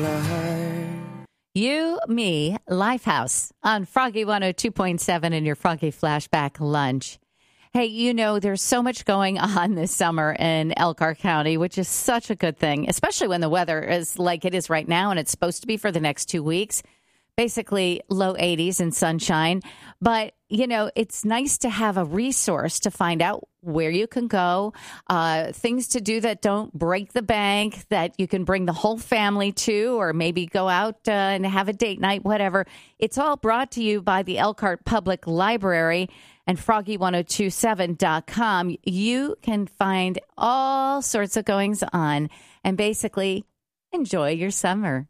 You, Me, Lifehouse on Froggy 102.7 in your Froggy Flashback Lunch. Hey, you know, there's so much going on this summer in Elkhart County, which is such a good thing, especially when the weather is like it is right now and it's supposed to be for the next 2 weeks. Basically low 80s and sunshine. But, you know, it's nice to have a resource to find out where you can go, things to do that don't break the bank, that you can bring the whole family to, or maybe go out and have a date night, whatever. It's all brought to you by the Elkhart Public Library and Froggy1027.com. You can find all sorts of goings on and basically enjoy your summer.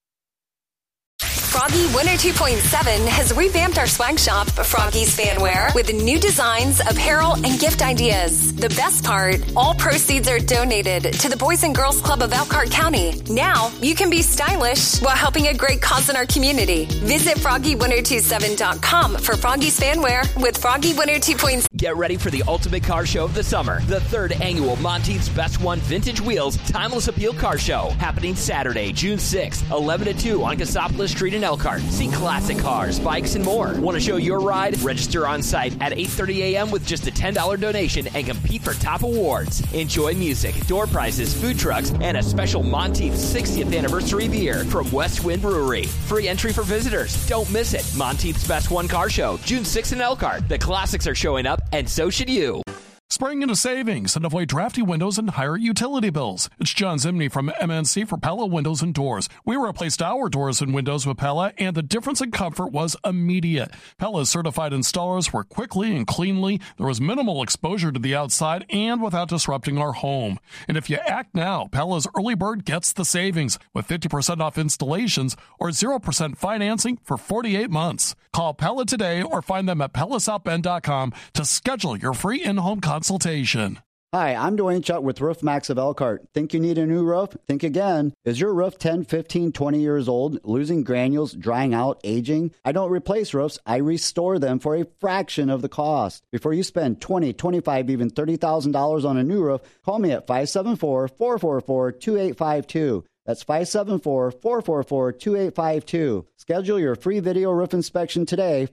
Froggy 102.7 has revamped our swag shop, Froggy's Fanwear, with new designs, apparel, and gift ideas. The best part, all proceeds are donated to the Boys and Girls Club of Elkhart County. Now, you can be stylish while helping a great cause in our community. Visit Froggy1027.com for Froggy's Fanwear with Froggy 102.7. Get ready for the ultimate car show of the summer. The 3rd annual Monteith's Best One Vintage Wheels Timeless Appeal Car Show. Happening Saturday, June 6th, 11 to 2 on Cassopolis Street in Elkhart. See classic cars, bikes, and more. Want to show your ride? Register on site at 8:30 a.m. with just a $10 donation and compete for top awards. Enjoy music, door prizes, food trucks, and a special Monteith's 60th anniversary beer from West Wind Brewery. Free entry for visitors. Don't miss it. Monteith's Best One Car Show, June 6th in Elkhart. The classics are showing up, and so should you. Spring into savings and avoid drafty windows and higher utility bills. It's John Zimney from MNC for Pella Windows and Doors. We replaced our doors and windows with Pella, and the difference in comfort was immediate. Pella's certified installers work quickly and cleanly. There was minimal exposure to the outside and without disrupting our home. And if you act now, Pella's early bird gets the savings with 50% off installations or 0% financing for 48 months. Call Pella today or find them at PellaSouthBend.com to schedule your free in-home consultation. Hi, I'm Dwayne Chuck with Roof Max of Elkhart. Think you need a new roof? Think again. Is your roof 10, 15, 20 years old, losing granules, drying out, aging? I don't replace roofs. I restore them for a fraction of the cost. Before you spend $20, $25, even $30,000 on a new roof, call me at 574-444-2852. That's 574-444-2852. Schedule your free video roof inspection today,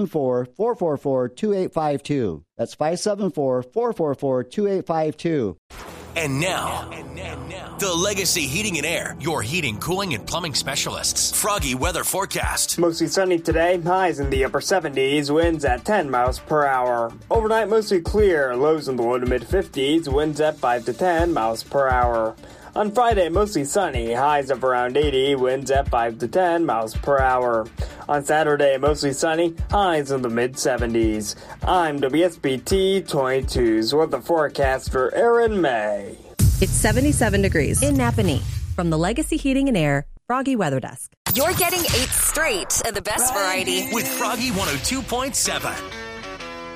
574-444-2852. That's 574-444-2852. And now, the Legacy Heating and Air, your heating, cooling, and plumbing specialists. Froggy weather forecast. Mostly sunny today, highs in the upper 70s, winds at 10 miles per hour. Overnight, mostly clear, lows in the low to mid 50s, winds at 5 to 10 miles per hour. On Friday, mostly sunny, highs of around 80, winds at 5 to 10 miles per hour. On Saturday, mostly sunny, highs in the mid-70s. I'm WSBT 22's weather forecaster Aaron May. It's 77 degrees in Napanee. From the Legacy Heating and Air, Froggy Weather Desk. You're getting 8 straight of the best variety. With Froggy 102.7.